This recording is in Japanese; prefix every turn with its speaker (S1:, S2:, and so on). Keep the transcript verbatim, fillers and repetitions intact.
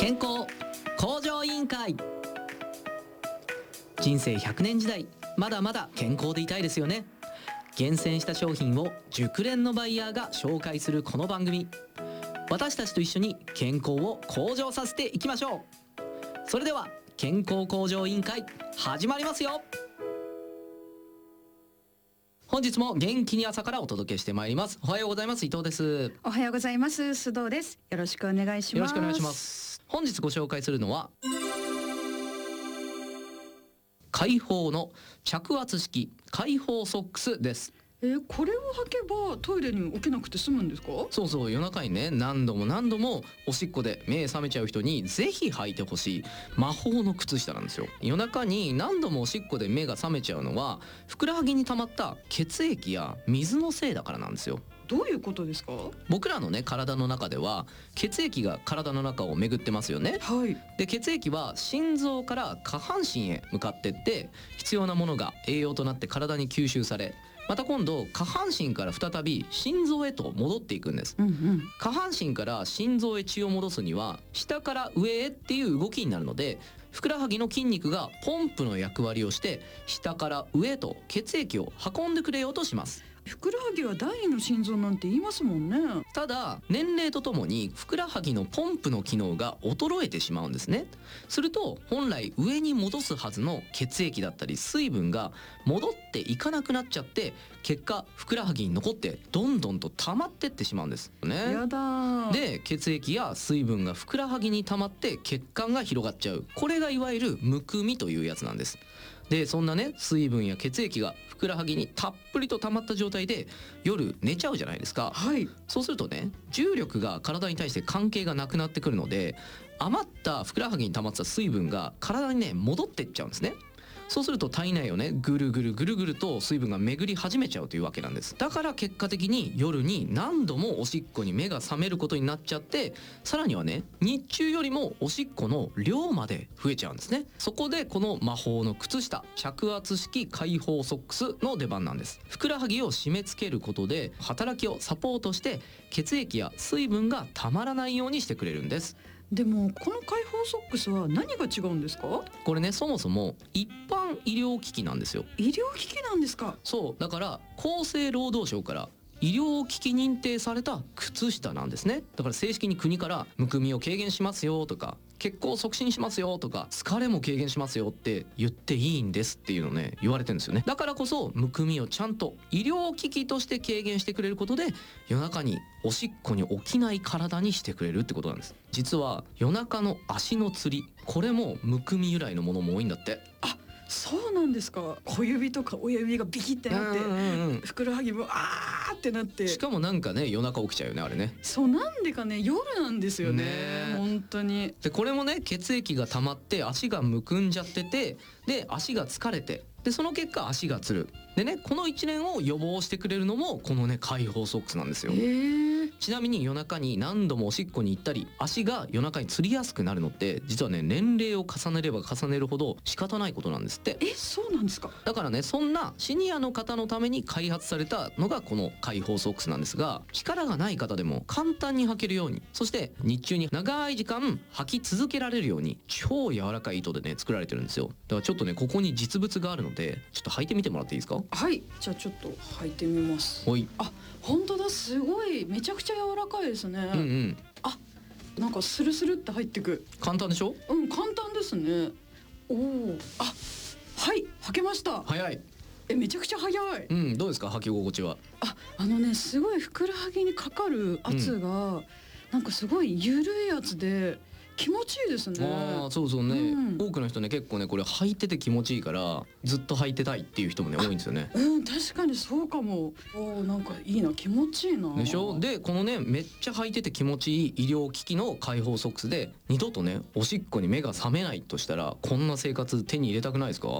S1: 健康向上委員会。人生ひゃくねん時代、まだまだ健康でいたいですよね。厳選した商品を熟練のバイヤーが紹介するこの番組、私たちと一緒に健康を向上させていきましょう。それでは健康向上委員会始まりますよ。本日も元気に朝からお届けしてまいります。おはようございます。伊藤です。
S2: おはようございます。須藤です。よろしくお願いします。
S1: よろしくお願いします。本日ご紹介するのは開放の着圧式開放ソックスです。
S2: えー、これを履けばトイレに起きなくて済むんですか？
S1: そうそう、夜中にね何度も何度もおしっこで目覚めちゃう人にぜひ履いてほしい魔法の靴下なんですよ。夜中に何度もおしっこで目が覚めちゃうのはふくらはぎに溜まった血液や水のせいだからなんですよ。
S2: どういうことですか？
S1: 僕らのね体の中では血液が体の中を巡ってますよね。
S2: はい。
S1: で血液は心臓から下半身へ向かってって必要なものが栄養となって体に吸収され、また今度下半身から再び心臓へと戻っていくんです。
S2: うんうん。
S1: 下半身から心臓へ血を戻すには下から上へっていう動きになるので、ふくらはぎの筋肉がポンプの役割をして下から上へと血液を運んでくれようとします。
S2: ふくらはぎは第二の心臓なんて言いますもんね。
S1: ただ年齢とともにふくらはぎのポンプの機能が衰えてしまうんですね。すると本来上に戻すはずの血液だったり水分が戻っていかなくなっちゃって、結果ふくらはぎに残ってどんどんと溜まってってしまうんですね。
S2: やだ。
S1: で血液や水分がふくらはぎに溜まって血管が広がっちゃう、これがいわゆるむくみというやつなんです。でそんなね水分や血液がふくらはぎにたっぷりと溜まった状態で夜寝ちゃうじゃないですか。
S2: はい。
S1: そうするとね重力が体に対して関係がなくなってくるので、余ったふくらはぎに溜まった水分が体にね戻ってっちゃうんですね。そうすると体内をねぐるぐるぐるぐると水分が巡り始めちゃうというわけなんです。だから結果的に夜に何度もおしっこに目が覚めることになっちゃって、さらにはね日中よりもおしっこの量まで増えちゃうんですね。そこでこの魔法の靴下着圧式開放ソックスの出番なんです。ふくらはぎを締め付けることで働きをサポートして血液や水分がたまらないようにしてくれるんです。
S2: でもこの開放ソックスは何が違うんですか？
S1: これねそもそも一般医療機器なんですよ。
S2: 医療機器なんですか？
S1: そうだから厚生労働省から医療機器認定された靴下なんですね。だから正式に国からむくみを軽減しますよとか血行を促進しますよとか疲れも軽減しますよって言っていいんですっていうのをね言われてるんですよね。だからこそむくみをちゃんと医療機器として軽減してくれることで夜中におしっこに起きない体にしてくれるってことなんです。実は夜中の足のつり、これもむくみ由来のものも多いんだって。
S2: あ、そうなんですか。小指とか親指がビキってなって、
S1: うんうんうん、
S2: ふくらはぎもあーってなって、
S1: しかもなんかね夜中起きちゃうよねあれね。
S2: そうなんでかね夜なんですよね。
S1: ね
S2: 本当に。
S1: でこれもね血液が溜まって足がむくんじゃってて、で足が疲れて、でその結果足がつる。でねこの一連を予防してくれるのもこのね開放ソックスなんですよ。
S2: へー。
S1: ちなみに夜中に何度もおしっこに行ったり足が夜中につりやすくなるのって実はね年齢を重ねれば重ねるほど仕方ないことなんですって。
S2: え、そうなんですか？
S1: だからねそんなシニアの方のために開発されたのがこの開放ソックスなんですが、力がない方でも簡単に履けるように、そして日中に長い時間履き続けられるように超柔らかい糸でね作られてるんですよ。だからちょっとねここに実物があるのでちょっと履いてみてもらっていいですか？
S2: はい、じゃあちょっと履いてみます。
S1: はい。
S2: あ、本当だ、すごいめちゃくちゃ柔らかいですね。
S1: うんうん。
S2: あ、なんかスルスルって入ってく。
S1: 簡単でしょ？
S2: うん、簡単ですね。おお、あ、はい、履けました。
S1: 早い。
S2: え、めちゃくちゃ早い。
S1: うん、どうですか履き心地は？
S2: あ、あのね、すごいふくらはぎにかかる圧が、なんかすごい緩いやつで気持ちいいですね。
S1: ああそうそうね、
S2: うん、
S1: 多くの人ね結構ねこれ履いてて気持ちいいからずっと履いてたいっていう人もね多いんですよね。
S2: うん、確かにそうかも。お、なんかいいな、気持ちいいな。
S1: でしょ？でこのねめっちゃ履いてて気持ちいい医療機器の開放ソックスで二度とねおしっこに目が覚めないとしたらこんな生活手に入れたくないですか？